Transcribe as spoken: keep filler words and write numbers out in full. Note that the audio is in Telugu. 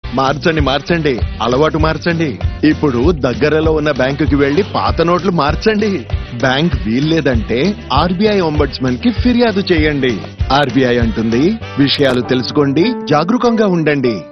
మార్చండి మార్చండి అలవాటు మార్చండి. ఇప్పుడు దగ్గరలో ఉన్న బ్యాంకుకి వెళ్లి పాత నోట్లు మార్చండి. బ్యాంక్ వీల్లేదంటే ఆర్బీఐ ఒంబడ్స్మన్ కి ఫిర్యాదు చేయండి. ఆర్బీఐ అంటుంది, విషయాలు తెలుసుకోండి, జాగరూకంగా ఉండండి.